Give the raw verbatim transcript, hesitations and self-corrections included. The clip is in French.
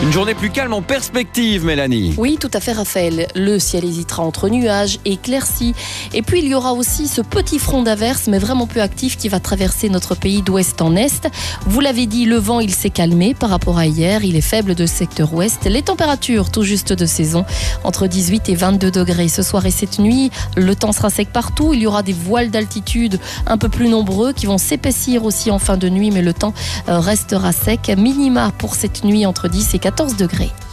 Une journée plus calme en perspective, Mélanie. Oui, tout à fait, Raphaël. Le ciel hésitera entre nuages et éclaircies. Et puis, il y aura aussi ce petit front d'averse, mais vraiment peu actif, qui va traverser notre pays d'ouest en est. Vous l'avez dit, le vent, il s'est calmé par rapport à hier. Il est faible de secteur ouest. Les températures, tout juste de saison, entre dix-huit et vingt-deux degrés. Ce soir et cette nuit, le temps sera sec partout. Il y aura des voiles d'altitude un peu plus nombreux qui vont s'épaissir aussi en fin de nuit, mais le temps restera sec. Minima pour cette nuit entre dix et quatorze degrés.